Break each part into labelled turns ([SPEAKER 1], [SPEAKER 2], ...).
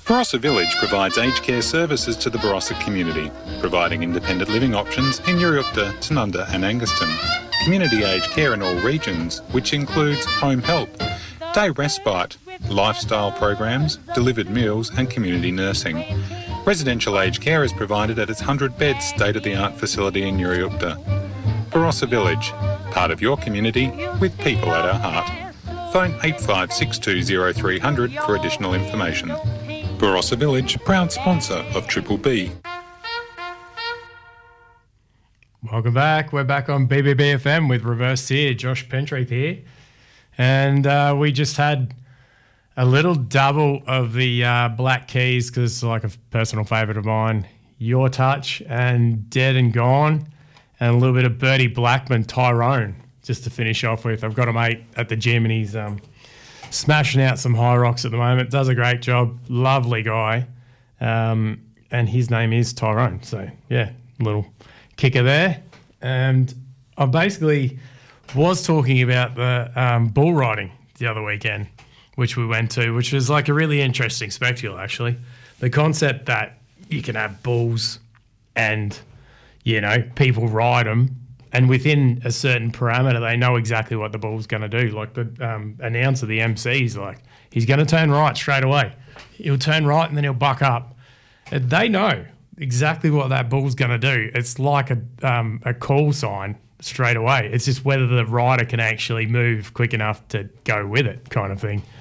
[SPEAKER 1] Barossa Village provides aged care services to the Barossa community, providing independent living options in Uriukta, Tanunda and Anguston. Community aged care in all regions, which includes home help, day respite, lifestyle programs, delivered meals and community nursing. Residential aged care is provided at its 100-bed state-of-the-art facility in Uriukta. Barossa Village, part of your community with people at our heart. Phone 8562 0300 for additional information. Barossa Village, proud sponsor of Triple B.
[SPEAKER 2] Welcome back. We're back on BBBFM with Reverse Sear. Josh Pentreath here. And we just had a little double of the Black Keys because it's like a personal favourite of mine. Your Touch and Dead and Gone. And a little bit of Bertie Blackman, Tyrone, just to finish off with. I've got a mate at the gym and he's smashing out some high rocks at the moment. Does a great job. Lovely guy. And his name is Tyrone. So, yeah, little kicker there. And I basically was talking about the bull riding the other weekend, which we went to, which was like a really interesting spectacle, actually. The concept that you can have bulls and, you know, people ride them, and within a certain parameter, they know exactly what the bull's going to do. Like the announcer, the MC's like, he's going to turn right straight away. He'll turn right and then he'll buck up. And they know exactly what that bull's going to do. It's like a call sign straight away. It's just whether the rider can actually move quick enough to go with it, kind of thing.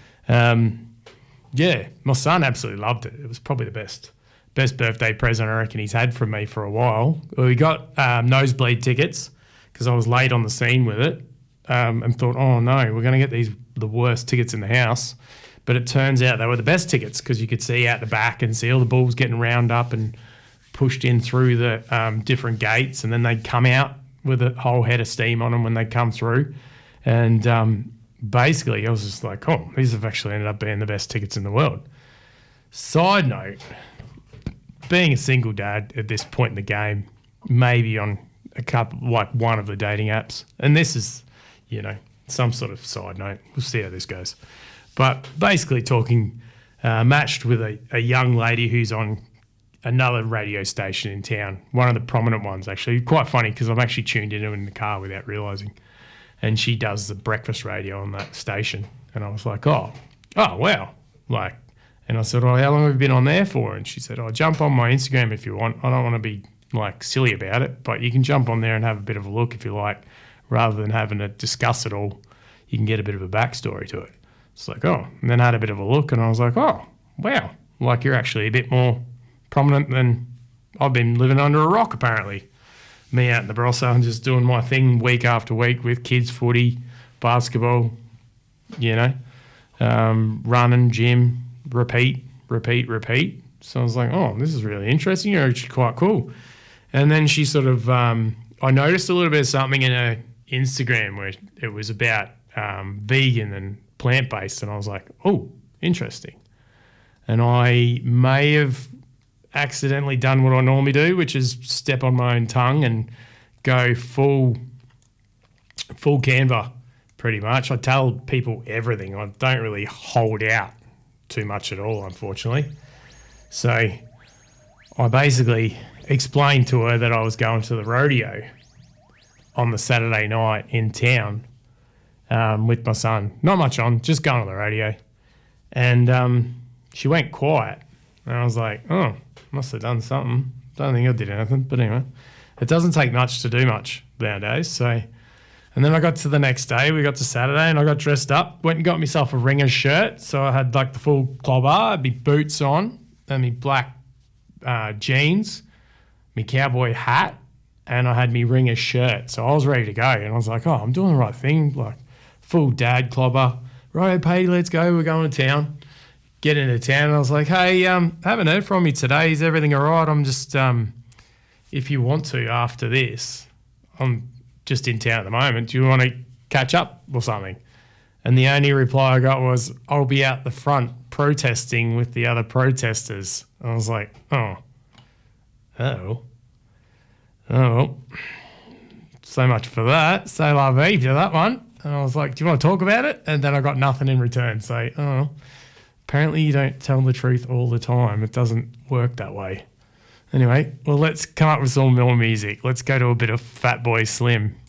[SPEAKER 2] Yeah, my son absolutely loved it. It was probably the best birthday present I reckon he's had from me for a while. We got nosebleed tickets because I was late on the scene with it and thought, oh no, we're going to get the worst tickets in the house. But it turns out they were the best tickets because you could see out the back and see all the bulls getting round up and pushed in through the different gates, and then they'd come out with a whole head of steam on them when they come through. And basically I was just like, oh, these have actually ended up being the best tickets in the world. Side note, being a single dad at this point in the game, maybe on a couple, like one of the dating apps, and this is, you know, some sort of side note. We'll see how this goes. But basically talking, matched with a young lady who's on another radio station in town, one of the prominent ones actually. Quite funny because I'm actually tuned in the car without realising. And she does the breakfast radio on that station. And I was like, oh wow. Like, and I said, oh, how long have you been on there for? And she said, oh, jump on my Instagram if you want. I don't want to be like silly about it, but you can jump on there and have a bit of a look if you like, rather than having to discuss it all. You can get a bit of a backstory to it. It's like, oh, and then I had a bit of a look and I was like, oh, wow, like you're actually a bit more prominent than I've been living under a rock apparently. Me out in the Barossa and just doing my thing week after week with kids, footy, basketball, you know, running, gym, repeat. So I was like, oh, this is really interesting. You're actually quite cool. And then she sort of, I noticed a little bit of something in her Instagram where it was about vegan and plant-based, and I was like, oh, interesting. And I may have accidentally done what I normally do, which is step on my own tongue and go full Canva pretty much. I tell people everything. I don't really hold out too much at all, unfortunately. So I basically explained to her that I was going to the rodeo on the Saturday night in town with my son. Not much on, just going to the rodeo. And she went quiet. And I was like, oh, must have done something. Don't think I did anything. But anyway, it doesn't take much to do much nowadays. So, and then I got to the next day. We got to Saturday and I got dressed up. Went and got myself a Ringers shirt. So I had like the full clobber, I had my boots on and my black jeans, my cowboy hat, and I had my Ringers shirt. So I was ready to go. And I was like, oh, I'm doing the right thing. Like full dad clobber. Right, Paddy, let's go. We're going to town. Get into town. And I was like, hey, haven't heard from you today. Is everything all right? I'm just, if you want to after this, I'm just in town at the moment. Do you want to catch up or something? And the only reply I got was, I'll be out the front protesting with the other protesters. And I was like, oh. So much for that. Say la vie to that one. And I was like, do you want to talk about it? And then I got nothing in return. So, Apparently you don't tell the truth all the time. It doesn't work that way. Anyway, well, let's come up with some more music. Let's go to a bit of Fatboy Slim.